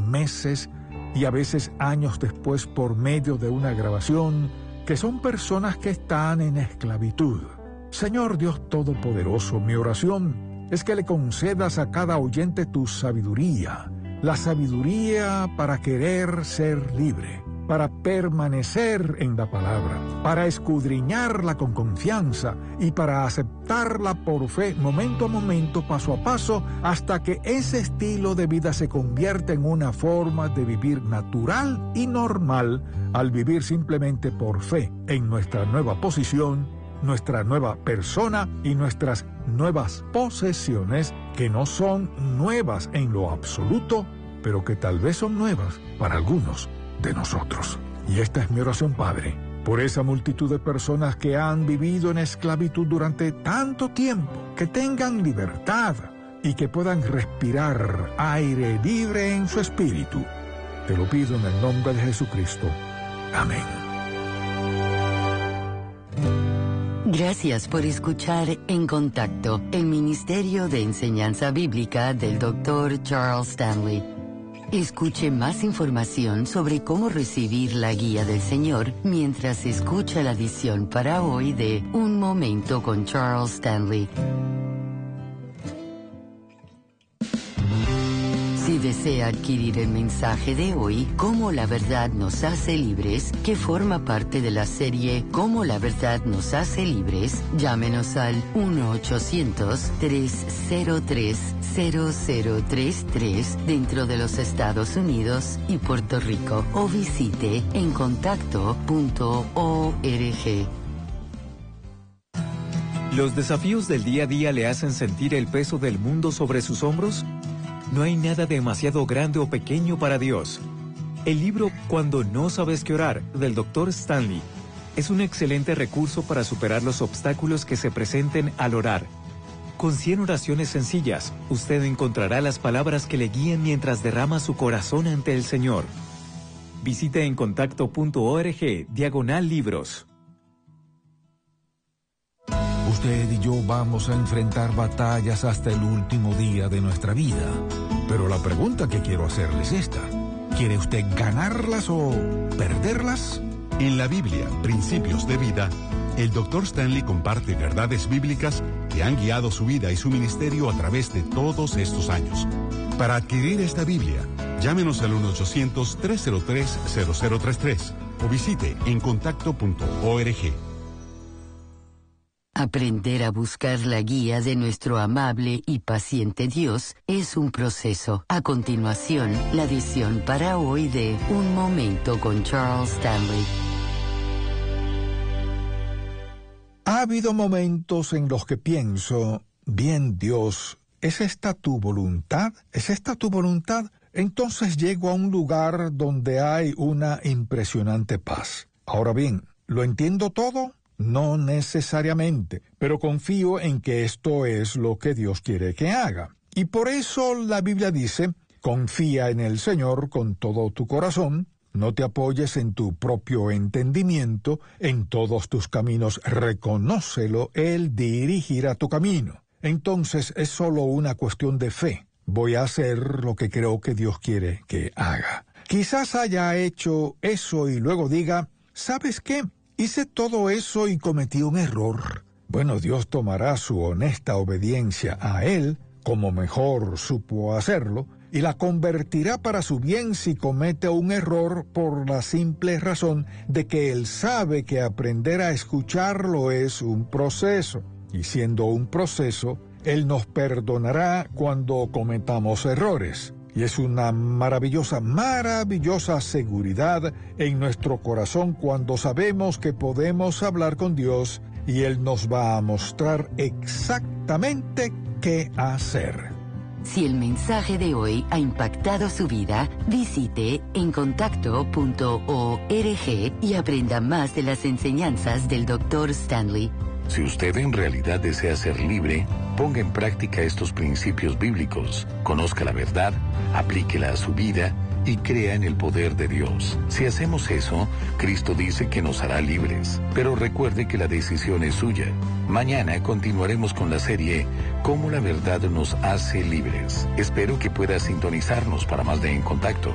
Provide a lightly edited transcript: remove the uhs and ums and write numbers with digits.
meses y a veces años después por medio de una grabación, que son personas que están en esclavitud. Señor Dios Todopoderoso, mi oración es que le concedas a cada oyente tu sabiduría, la sabiduría para querer ser libre, para permanecer en la palabra, para escudriñarla con confianza y para aceptarla por fe, momento a momento, paso a paso, hasta que ese estilo de vida se convierta en una forma de vivir natural y normal, al vivir simplemente por fe en nuestra nueva posición, nuestra nueva persona y nuestras nuevas posesiones, que no son nuevas en lo absoluto, pero que tal vez son nuevas para algunos de nosotros. Y esta es mi oración, Padre, por esa multitud de personas que han vivido en esclavitud durante tanto tiempo, que tengan libertad y que puedan respirar aire libre en su espíritu. Te lo pido en el nombre de Jesucristo. Amén. Gracias por escuchar En Contacto, el Ministerio de Enseñanza Bíblica del Dr. Charles Stanley. Escuche más información sobre cómo recibir la guía del Señor mientras escucha la edición para hoy de Un Momento con Charles Stanley. Si desea adquirir el mensaje de hoy, Cómo la verdad nos hace libres, que forma parte de la serie Cómo la verdad nos hace libres, llámenos al 1-800-303-0033 dentro de los Estados Unidos y Puerto Rico, o visite encontacto.org. ¿Los desafíos del día a día le hacen sentir el peso del mundo sobre sus hombros? No hay nada demasiado grande o pequeño para Dios. El libro Cuando no sabes qué orar, del Dr. Stanley, es un excelente recurso para superar los obstáculos que se presenten al orar. Con 100 oraciones sencillas, usted encontrará las palabras que le guíen mientras derrama su corazón ante el Señor. Visite encontacto.org/libros. Usted y yo vamos a enfrentar batallas hasta el último día de nuestra vida. Pero la pregunta que quiero hacerle es esta: ¿quiere usted ganarlas o perderlas? En la Biblia, Principios de Vida, el Dr. Stanley comparte verdades bíblicas que han guiado su vida y su ministerio a través de todos estos años. Para adquirir esta Biblia, llámenos al 1-800-303-0033 o visite encontacto.org. Aprender a buscar la guía de nuestro amable y paciente Dios es un proceso. A continuación, la edición para hoy de Un Momento con Charles Stanley. Ha habido momentos en los que pienso, bien Dios, ¿es esta tu voluntad? ¿Es esta tu voluntad? Entonces llego a un lugar donde hay una impresionante paz. Ahora bien, ¿lo entiendo todo? No necesariamente, pero confío en que esto es lo que Dios quiere que haga. Y por eso la Biblia dice, confía en el Señor con todo tu corazón, no te apoyes en tu propio entendimiento, en todos tus caminos reconócelo, Él dirigirá tu camino. Entonces es solo una cuestión de fe. Voy a hacer lo que creo que Dios quiere que haga. Quizás haya hecho eso y luego diga, ¿sabes qué? Hice todo eso y cometí un error. Bueno, Dios tomará su honesta obediencia a Él, como mejor supo hacerlo, y la convertirá para su bien si comete un error por la simple razón de que Él sabe que aprender a escucharlo es un proceso. Y siendo un proceso, Él nos perdonará cuando cometamos errores. Y es una maravillosa, maravillosa seguridad en nuestro corazón cuando sabemos que podemos hablar con Dios y Él nos va a mostrar exactamente qué hacer. Si el mensaje de hoy ha impactado su vida, visite encontacto.org y aprenda más de las enseñanzas del Dr. Stanley. Si usted en realidad desea ser libre, ponga en práctica estos principios bíblicos, conozca la verdad, aplíquela a su vida y crea en el poder de Dios. Si hacemos eso, Cristo dice que nos hará libres. Pero recuerde que la decisión es suya. Mañana continuaremos con la serie Cómo la verdad nos hace libres. Espero que pueda sintonizarnos para más de En Contacto.